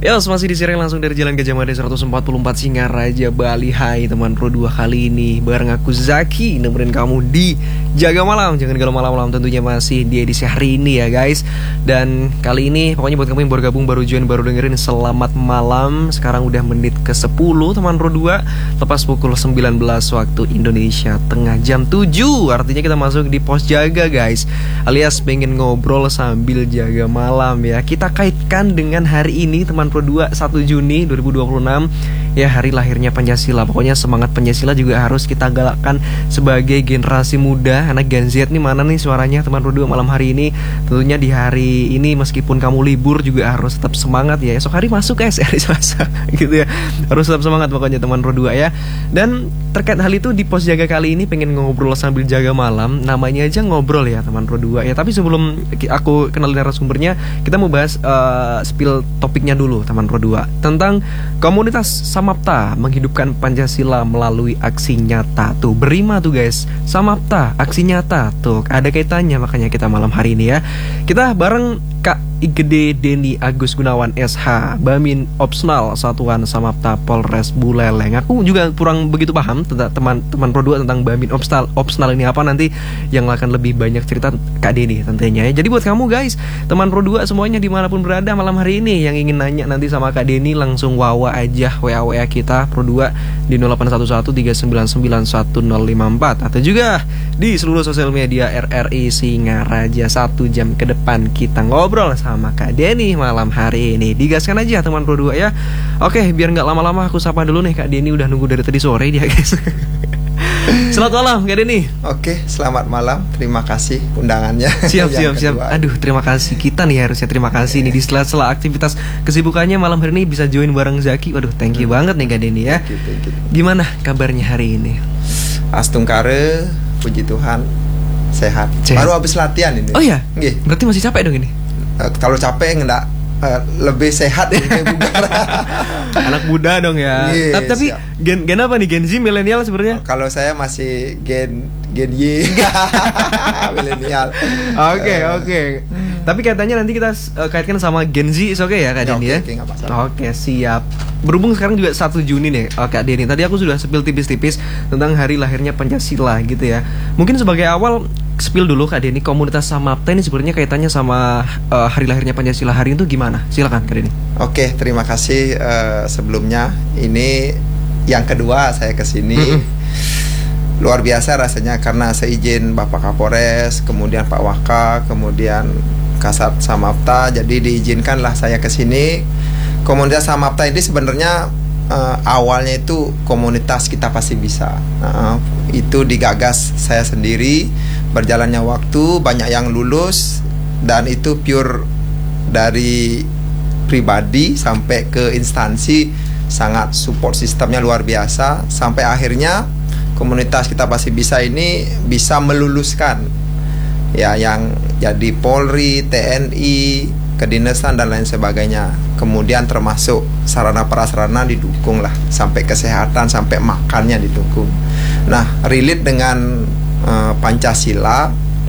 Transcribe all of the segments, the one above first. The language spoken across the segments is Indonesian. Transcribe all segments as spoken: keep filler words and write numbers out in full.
Ya, masih disiarin langsung dari Jalan Gajah Mada seratus empat puluh empat Singaraja, Bali. Hai teman Pro dua, kali ini bareng aku Zaki nemenin kamu di Jaga Malam. Jangan galau malam-malam, tentunya masih di edisi hari ini ya guys. Dan kali ini pokoknya buat kamu yang baru gabung, baru join, baru dengerin, selamat malam. Sekarang udah menit ke sepuluh teman Pro dua, lepas pukul sembilan belas waktu Indonesia Tengah, jam tujuh. Artinya kita masuk di pos jaga guys, alias pengen ngobrol sambil jaga malam ya. Kita kaitkan dengan hari ini teman Pro dua, satu Juni dua ribu dua puluh enam ya, hari lahirnya Pancasila. Pokoknya semangat Pancasila juga harus kita galakkan sebagai generasi muda. Anak Gen Z nih mana nih suaranya teman Pro dua malam hari ini. Tentunya di hari ini meskipun kamu libur juga harus tetap semangat ya. Esok hari masuk guys, hari Selasa gitu ya. Harus tetap semangat pokoknya teman Pro dua ya. Dan terkait hal itu di pos jaga kali ini pengen ngobrol sambil jaga malam. Namanya aja ngobrol ya teman Pro dua ya. Tapi sebelum aku kenalin narasumbernya, kita mau bahas uh, spill topiknya dulu teman Pro dua, tentang komunitas Samapta menghidupkan Pancasila melalui aksi nyata. Tuh berima tuh guys, Samapta aksi nyata tuh ada kaitannya, makanya kita malam hari ini ya kita bareng Kak Igede Deni Agus Gunawan S H, Bamin Opsnal Satuan Samapta Polres Buleleng. Aku juga kurang begitu paham tentang teman-teman Pro dua tentang Bamin Opsnal Opsnal ini apa, nanti yang akan lebih banyak cerita Kak Deni tentunya ya. Jadi buat kamu guys, teman Pro dua semuanya dimanapun berada malam hari ini, yang ingin nanya nanti sama Kak Deni, langsung wawa aja W A W A kita Pro dua di nol delapan satu satu tiga sembilan sembilan satu nol lima empat, atau juga di seluruh sosial media R R I Singaraja. Satu jam ke depan kita ngobrol sama Kak Deni malam hari ini. Digaskan aja teman Pro dua ya. Oke, biar nggak lama-lama aku sapa dulu nih Kak Deni, udah nunggu dari tadi sore dia guys. Selamat malam Kak Deni. Oke, selamat malam. Terima kasih undangannya. Siap, siap, siap. Aduh, terima kasih. Kita nih harusnya terima kasih nih di sela-sela aktivitas kesibukannya malam hari ini bisa join bareng Zaki. Waduh, thank you hmm. banget nih Kak Deni ya. Thank you, thank you. Gimana kabarnya hari ini? Astungkare, puji Tuhan, sehat. sehat. Baru habis latihan ini. Oh iya? Nggih. Berarti masih capek dong ini? Uh, kalau capek enggak uh, lebih sehat lebih bugar. Anak muda dong ya. Yes, tapi siap. gen gen apa nih? Gen Z, milenial sebenarnya? Oh, kalau saya masih gen gen Y. Milenial. Oke, oke. Tapi katanya nanti kita uh, kaitkan sama Gen Z, oke okay ya Kak Deni ya? Oke, okay, okay, okay, siap. Berhubung sekarang juga satu Juni nih uh, Kak Deni. Tadi aku sudah spill tipis-tipis tentang hari lahirnya Pancasila gitu ya. Mungkin sebagai awal spill dulu Kak Deni, komunitas Samapta ini sebenarnya kaitannya sama uh, hari lahirnya Pancasila hari itu gimana? Silakan Kak Deni. Oke, terima kasih uh, sebelumnya. Ini yang kedua saya kesini. Mm-hmm. Luar biasa rasanya karena seizin Bapak Kapolres, kemudian Pak Waka, kemudian Kasat Samapta, jadi diizinkanlah saya kesini. Komunitas Samapta ini sebenarnya uh, awalnya itu komunitas Kita Pasti Bisa. Uh, itu digagas saya sendiri. Berjalannya waktu banyak yang lulus, dan itu pure dari pribadi sampai ke instansi, sangat support sistemnya luar biasa, sampai akhirnya komunitas Kita Pasti Bisa ini bisa meluluskan ya yang jadi Polri, T N I, kedinasan dan lain sebagainya. Kemudian termasuk sarana prasarana didukung lah, sampai kesehatan, sampai makannya didukung. Nah, relate dengan uh, Pancasila,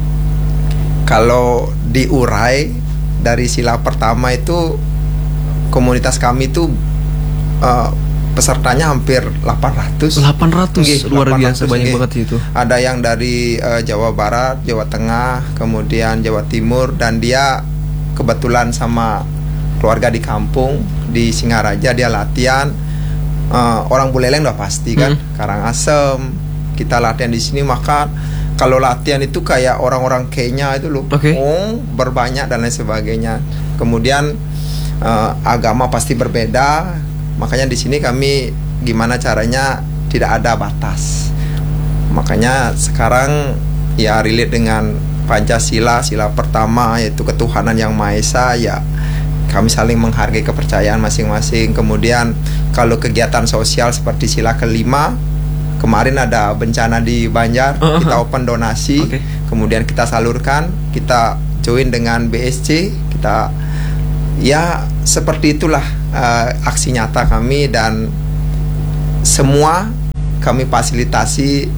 kalau diurai dari sila pertama itu, komunitas kami itu uh, pesertanya hampir delapan ratus. delapan ratus Nggih, luar delapan ratus, biasa banyak nggih. Banget itu. Ada yang dari uh, Jawa Barat, Jawa Tengah, kemudian Jawa Timur, dan dia kebetulan sama keluarga di kampung di Singaraja, dia latihan. Uh, orang Buleleng udah pasti kan, hmm. Karangasem. Kita latihan di sini, maka kalau latihan itu kayak orang-orang Kenya itu loh, okay. oh, berbanyak dan lain sebagainya. Kemudian uh, agama pasti berbeda. Makanya di sini kami gimana caranya tidak ada batas. Makanya sekarang ya relate dengan Pancasila, sila pertama yaitu ketuhanan yang Maha Esa, ya kami saling menghargai kepercayaan masing-masing. Kemudian kalau kegiatan sosial seperti sila kelima, kemarin ada bencana di Banjar, uh-huh. kita open donasi, okay. kemudian kita salurkan, kita join dengan B S C, kita ya seperti itulah uh, aksi nyata kami, dan semua kami fasilitasi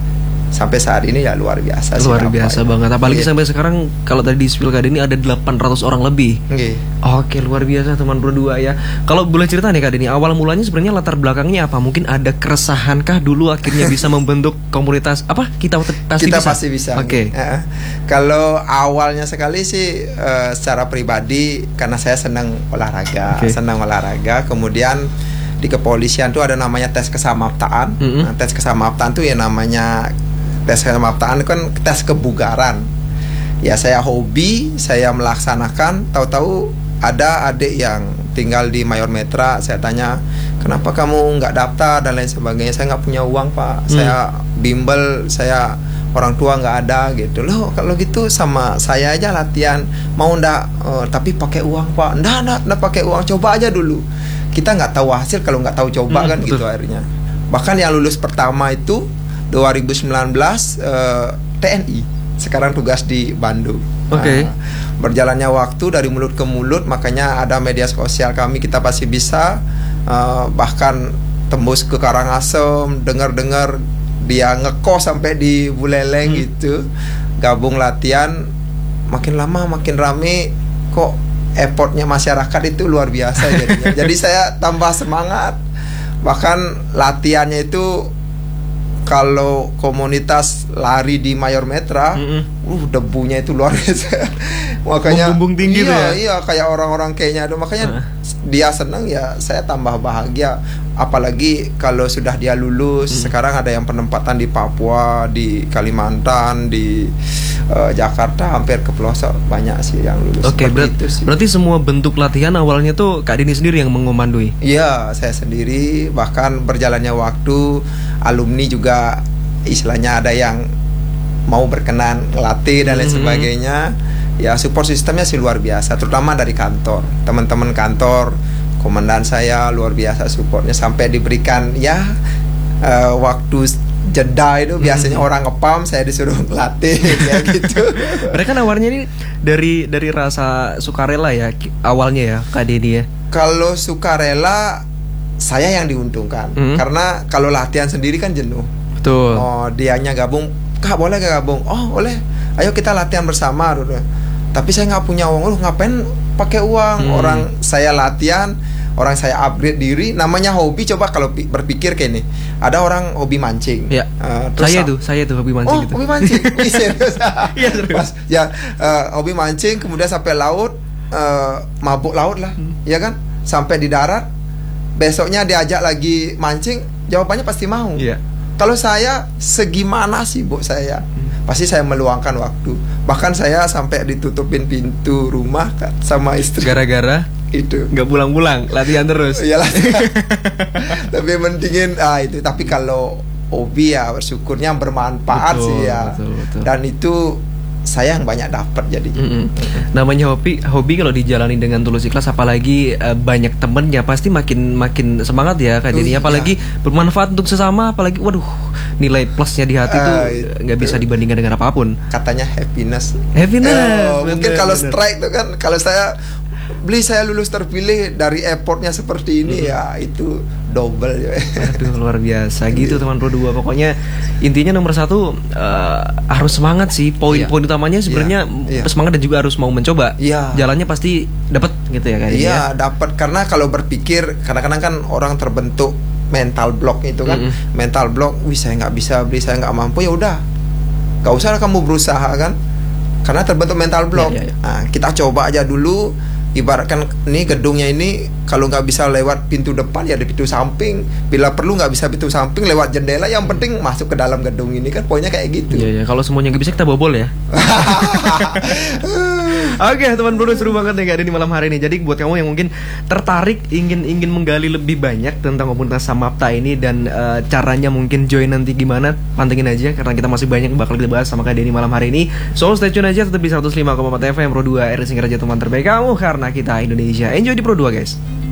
sampai saat ini ya luar biasa sih. Luar biasa ya. banget. Apalagi Iya. sampai sekarang kalau tadi di Spill Kak Denny ada delapan ratus orang lebih. Nggih. Oke, luar biasa teman berdua ya. Kalau boleh cerita nih Kak Denny, awal mulanya sebenarnya latar belakangnya apa? Mungkin ada keresahankah dulu akhirnya bisa membentuk komunitas apa? Kita pasti Kita bisa. pasti bisa. Oke. Eh, kalau awalnya sekali sih eh, secara pribadi karena saya senang olahraga, Oke. senang olahraga. Kemudian di kepolisian tuh ada namanya tes kesamaptaan. Mm-mm. Nah, tes kesamaptaan tuh ya namanya tes kesamaptaan kan tes kebugaran. Ya saya hobi, saya melaksanakan. Tahu-tahu ada adik yang tinggal di Mayor Metra. Saya tanya, kenapa kamu nggak daftar dan lain sebagainya. Saya nggak punya uang pak. Hmm. Saya bimbel, saya orang tua nggak ada gitu loh. Kalau gitu sama saya aja latihan. Mau ndak? Eh, tapi pakai uang pak. Ndak ndak ndak pakai uang. Coba aja dulu. Kita nggak tahu hasil kalau nggak tahu coba Hmm, kan betul. gitu akhirnya. Bahkan yang lulus pertama itu dua ribu sembilan belas eh, T N I. Sekarang tugas di Bandung. Oke. Nah, berjalannya waktu dari mulut ke mulut, makanya ada media sosial kami Kita Pasti Bisa, eh, bahkan tembus ke Karangasem, dengar-dengar dia ngekos sampai di Buleleng Hmm. gitu, gabung latihan, makin lama makin rame, kok effortnya masyarakat itu luar biasa jadinya. Jadi saya tambah semangat, bahkan latihannya itu kalau komunitas lari di Mayor Metra, Mm-mm. uh debunya itu luar biasa. Makanya Bumbung tinggi iya, tuh ya? iya kayak orang-orang kayaknya itu. Makanya Heeh. dia senang ya saya tambah bahagia. Apalagi kalau sudah dia lulus, Mm. sekarang ada yang penempatan di Papua, di Kalimantan, di eh, Jakarta, hampir ke pelosok banyak sih yang lulus. Oke, Seperti berat- itu sih. berarti semua bentuk latihan awalnya tuh Kak Denny sendiri yang mengomandoi. Iya, saya sendiri. Bahkan berjalannya waktu, alumni juga istilahnya ada yang mau berkenan ngelatih dan lain Mhm. sebagainya. Ya support sistemnya sih luar biasa, terutama dari kantor, teman-teman kantor, komandan saya luar biasa supportnya sampai diberikan ya eh, waktu jeda itu biasanya Mhm. orang ngepam, saya disuruh ngelatih ya gitu. Mereka nawarnya ini dari dari rasa sukarela ya ki- awalnya ya Kak Denny ya. Kalau sukarela saya yang diuntungkan, Mhm. karena kalau latihan sendiri kan jenuh. Betul. Oh, dianya gabung, Kak boleh gak gabung? Oh boleh, ayo kita latihan bersama. Tapi saya nggak punya uang, lu ngapain pakai uang? Hmm. Orang saya latihan, orang saya upgrade diri, namanya hobi. Coba kalau pi- berpikir kayak ini, ada orang hobi mancing. Ya. Eh, terus Saya sam- tuh, saya tuh hobi mancing oh, gitu. hobi mancing. Wih, serius. Iya, serius. Pas, ya, eh, hobi mancing, kemudian sampai laut, eh, mabuk laut lah, Hmm. ya kan? Sampai di darat, besoknya diajak lagi mancing, jawabannya pasti mau. Iya. Kalau saya segimana sibuk saya, pasti saya meluangkan waktu. Bahkan saya sampai ditutupin pintu rumah Kak, sama istri. Gara-gara Itu. nggak pulang-pulang, latihan terus. Iyalah. Tapi mendingin ah itu. Tapi kalau hobi ya bersyukurnya bermanfaat Betul, sih ya. betul, betul. Dan itu saya yang banyak dapat jadinya. Mm-mm. Namanya hobi, hobi kalau dijalani dengan tulus ikhlas, apalagi eh, banyak temennya, pasti makin makin semangat ya Kak Oh, Denny. iya. Apalagi bermanfaat untuk sesama, apalagi waduh nilai plusnya di hati tuh Ah, eh, nggak itu. bisa dibandingkan dengan apapun. Katanya happiness. Happiness, Oh, mungkin bener, kalau bener. strike itu kan, kalau saya beli saya lulus terpilih dari airportnya seperti ini ya itu double ya. Aduh luar biasa gitu teman Pro dua. Pokoknya intinya nomor satu eh, harus semangat sih. Poin-poin Iya. utamanya sebenarnya Iya, iya. semangat dan juga harus mau mencoba. Iya. Jalannya pasti dapat gitu ya Kak Denny ya. Iya dapat, karena kalau berpikir kadang-kadang kan orang terbentuk mental block itu kan. Mm-mm. Mental block, wih saya nggak bisa beli, saya nggak mampu, ya udah nggak usah kamu berusaha kan, karena terbentuk mental block. Iya, iya, iya. Nah, kita coba aja dulu. Ibaratkan ini gedungnya ini kalau nggak bisa lewat pintu depan ya di pintu samping, bila perlu nggak bisa pintu samping lewat jendela, yang penting masuk ke dalam gedung ini kan, poinnya kayak gitu. Iya, iya. Kalau semuanya nggak bisa kita bobol ya. Oke teman Bruno, seru banget nih Kak Denny malam hari ini. Jadi buat kamu yang mungkin tertarik ingin ingin menggali lebih banyak tentang komunitas Samapta ini dan eh, caranya mungkin join nanti gimana, pantengin aja karena kita masih banyak bakal kita bahas sama Kak Denny malam hari ini. So stay tune aja tetap di seratus lima koma empat F M Pro dua, R S Singaraja teman terbaik kamu, karena kita Indonesia. Enjoy di Pro dua guys.